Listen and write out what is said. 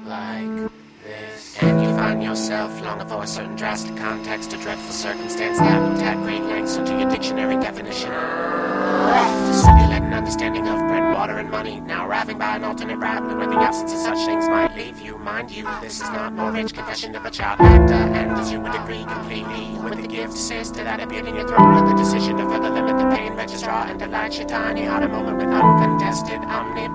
like this. And you find yourself longing for a certain drastic context, a dreadful circumstance that looked at great lengths into your dictionary definition. To simulate an understanding of bread, water, and money, now arriving by an alternate route where the absence of such things might leave you. Mind you, this is not Mortgage Confession of a Child Actor, and as you would agree completely with the gift sister that appeared in your throat, with the decision to further limit the pain registrar and delight your tiny heart a moment with uncontested omnipotence.